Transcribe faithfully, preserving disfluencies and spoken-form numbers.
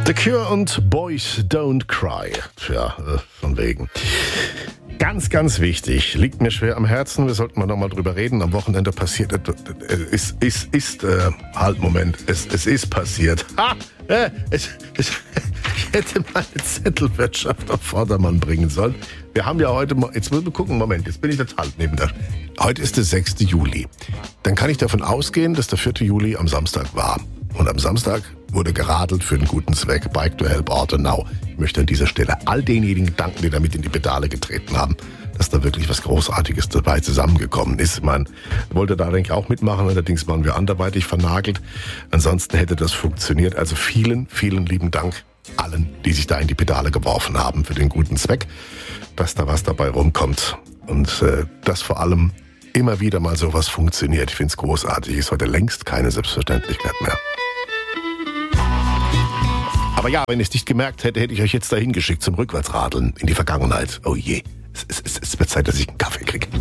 The Cure und Boys Don't Cry. Tja, äh, von wegen. Ganz, ganz wichtig, liegt mir schwer am Herzen, wir sollten mal nochmal drüber reden. Am Wochenende passiert etwas, es ist, ist, äh, halt, Moment, es, es ist passiert. Ha! Äh, es, es, ich hätte meine Zettelwirtschaft auf Vordermann bringen sollen. Wir haben ja heute, jetzt müssen wir gucken, Moment, jetzt bin ich total neben der. Heute ist der sechste Juli. Dann kann ich davon ausgehen, dass der vierte Juli am Samstag war. Und am Samstag wurde geradelt für einen guten Zweck. Bike to Help Ortenau. Ich möchte an dieser Stelle all denjenigen danken, die damit in die Pedale getreten haben, dass da wirklich was Großartiges dabei zusammengekommen ist. Man wollte da, denke ich, auch mitmachen. Allerdings waren wir anderweitig vernagelt. Ansonsten hätte das funktioniert. Also vielen, vielen lieben Dank allen, die sich da in die Pedale geworfen haben für den guten Zweck, dass da was dabei rumkommt. Und äh, dass vor allem immer wieder mal sowas funktioniert. Ich finde es großartig. Ist heute längst keine Selbstverständlichkeit mehr. Aber ja, wenn ich es nicht gemerkt hätte, hätte ich euch jetzt dahin geschickt zum Rückwärtsradeln in die Vergangenheit. Oh je, es, es, es wird Zeit, dass ich einen Kaffee kriege.